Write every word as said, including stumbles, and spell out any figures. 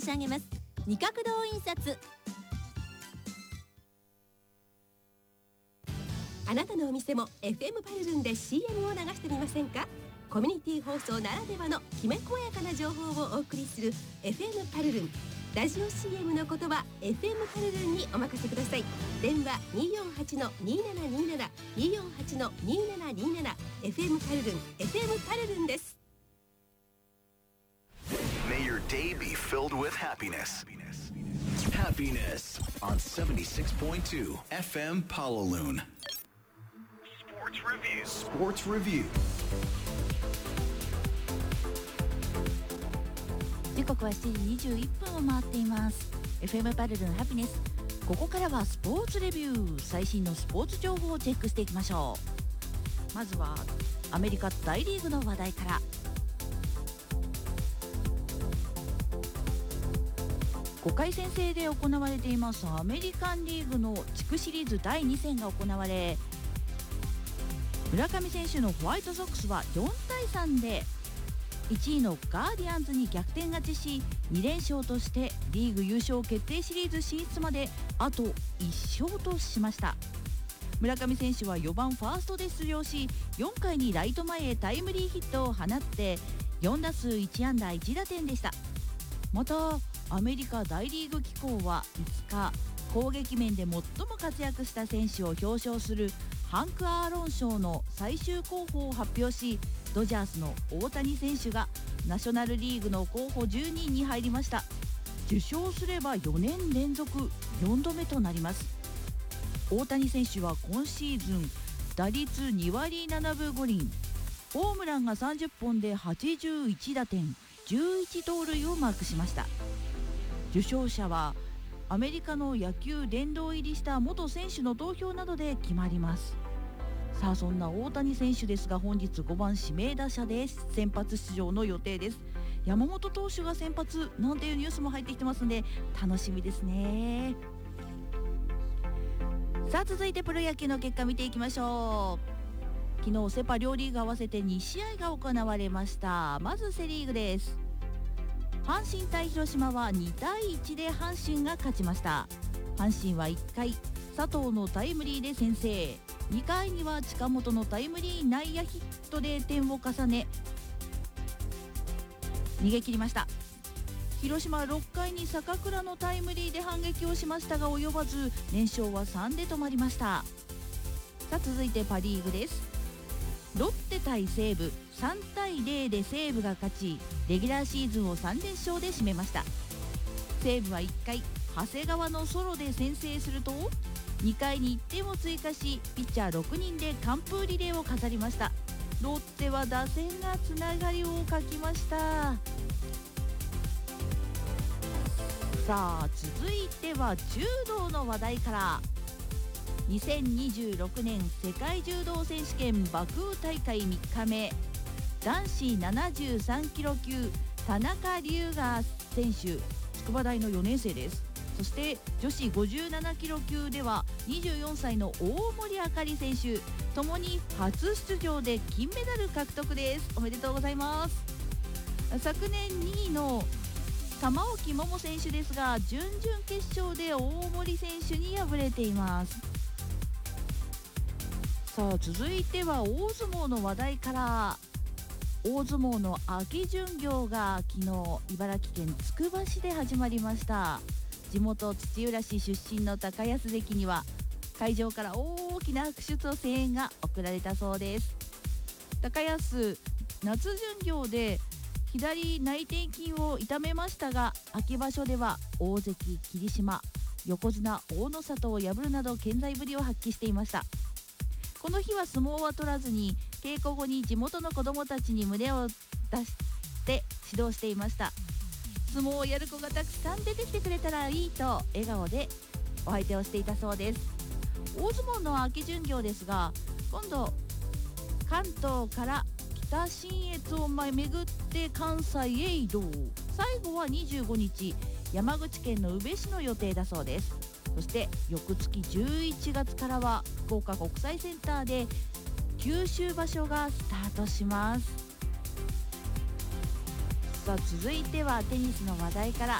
申し上げます。二角堂印刷。 あなたのお店も エフエム パルルンで シーエム を流してみませんか。コミュニティ放送ならではのきめ細やかな情報をお送りする エフエム パルルン。ラジオ シーエム の言葉 エフエム パルルンにお任せください。電話 にーよんはちのにーななにーなな にーよんはちのにーななにーなな エフエム パルルン エフエム パルルンです。 May your day be filled with happiness. Happiness on seventy-six point two エフエム Palaloon. Sports Review. Sports Review. 時刻はしちじにじゅういっぷんを回っています。 エフエム パルルンハピネス。ここからはスポーツレビュー。最新のスポーツ情報をチェックしていきましょう。まずはアメリカ大リーグの話題から。ごかい戦制で行われていますアメリカンリーグの地区シリーズだいに戦が行われ、村上選手のホワイトソックスはよんたいさんでいちいのガーディアンズに逆転勝ちし、に連勝としてリーグ優勝決定シリーズ進出まであといっ勝としました。村上選手はよばんファーストで出場し、よんかいにライト前へタイムリーヒットを放ってよん打数いち安打いち打点でした。またアメリカ大リーグ機構はいつか攻撃面で最も活躍した選手を表彰するハンク・アーロン賞の最終候補を発表し、ドジャースの大谷選手がナショナルリーグの候補じゅうにいに入りました。受賞すればよねん連続よんどめとなります。大谷選手は今シーズン打率に割ななぶご厘、ホームランがさんじゅっぽんではちじゅういち打点じゅういち盗塁をマークしました。受賞者はアメリカの野球殿堂入りした元選手の投票などで決まります。さあそんな大谷選手ですが、本日ごばん指名打者で先発出場の予定です。山本投手が先発なんていうニュースも入ってきてますんで楽しみですね。さあ続いてプロ野球の結果見ていきましょう。昨日セパ両リーグ合わせてに試合が行われました。まずセリーグです。阪神対広島はにたいいちで阪神が勝ちました。阪神はいっかい佐藤のタイムリーで先制、にかいには近本のタイムリー内野ヒットで点を重ね逃げ切りました。広島はろっかいに坂倉のタイムリーで反撃をしましたが及ばず、連勝はさんで止まりました。さあ続いてパ・リーグです。ロッテ対西武さんたいゼロで西武が勝ち、レギュラーシーズンをさん連勝で締めました。西武はいっかい長谷川のソロで先制すると、にかいにいってんを追加しピッチャーろくにんで完封リレーを飾りました。ロッテは打線がつながりを欠きました。さあ続いては柔道の話題から。にせんにじゅうろくねん世界柔道選手権バクー大会みっかめ、男子ななじゅうさんキロ級田中龍雅選手、筑波大のよねん生です。そして女子ごじゅうななキロ級ではにじゅうよんさいの大森あかり選手、ともに初出場で金メダル獲得です。おめでとうございます。昨年にいの玉置桃選手ですが、準々決勝で大森選手に敗れています。さあ続いては大相撲の話題から。大相撲の秋巡業が昨日茨城県つくば市で始まりました。地元土浦市出身の高安関には会場から大きな拍手と声援が送られたそうです。高安、夏巡業で左内転筋を痛めましたが、秋場所では大関霧島、横綱大野里を破るなど健在ぶりを発揮していました。この日は相撲は取らずに稽古後に地元の子どもたちに胸を出して指導していました。相撲をやる子がたくさん出てきてくれたらいいと笑顔でお相手をしていたそうです。大相撲の秋巡業ですが、今度関東から北信越を巡って関西へ移動、最後はにじゅうごにち山口県の宇部市の予定だそうです。そして翌月じゅういちがつからは福岡国際センターで九州場所がスタートします。さあ続いてはテニスの話題から。